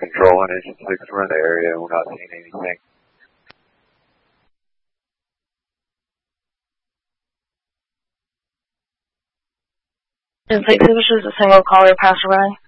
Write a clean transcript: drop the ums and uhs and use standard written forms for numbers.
Control on Engine 6, we're in the area, we're not seeing anything. Engine 6, it was just a single caller passed away.